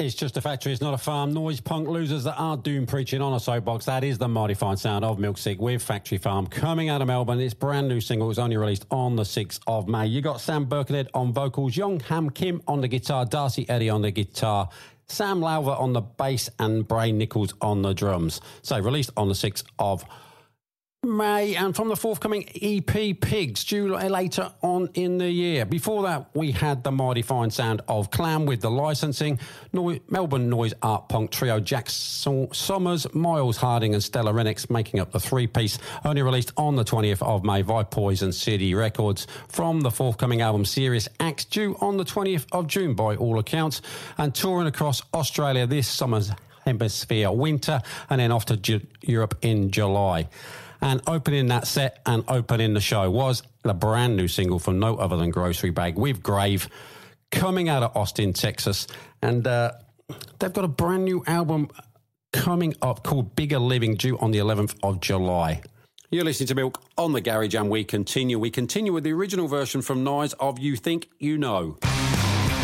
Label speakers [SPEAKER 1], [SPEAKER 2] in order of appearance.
[SPEAKER 1] It's just a factory, it's not a farm. Noise punk losers that are doom preaching on a soapbox. That is the mighty fine sound of Milksick with Factory Farm coming out of Melbourne. It's brand new single. It was only released on the 6th of May. You got Sam Birkenhead on vocals, Young Ham Kim on the guitar, Darcy Eddy on the guitar, Sam Lowther on the bass, and Bray Nichols on the drums. So released on the 6th of May, and from the forthcoming EP Pigs, due later on in the year. Before that, we had the mighty fine sound of Clam with the licensing, Melbourne noise art punk trio Jack Sommers, Miles Harding and Stella Renix making up the three-piece, only released on the 20th of May via Poison City Records. From the forthcoming album Serious Acts, due on the 20th of June by all accounts, and touring across Australia this summer's hemisphere winter, and then off to Europe in July. And opening that set and opening the show was the brand new single from no other than Grocery Bag with Grave, coming out of Austin, Texas. And they've got a brand new album coming up called Bigger Living, due on the 11th of July. You're listening to Milk on the Garage, and we continue with the original version from Nyes of You Think You Know.